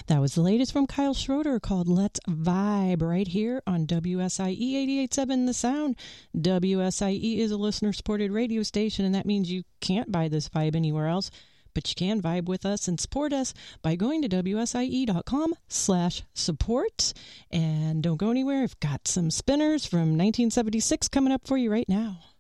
That was the latest from Kyle Schroeder called Let's Vibe right here on WSIE 88.7 The Sound. WSIE is a listener-supported radio station, and that means you can't buy this vibe anywhere else, but you can vibe with us and support us by going to WSIE.com/support. And don't go anywhere. I've got some spinners from 1976 coming up for you right now.